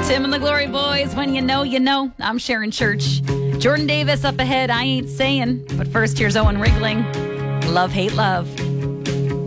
Tim and the Glory Boys, when you know, you know. I'm Sharon Church. Jordan Davis up ahead, I ain't saying. But first, here's Owen Rigling. Love, hate, love.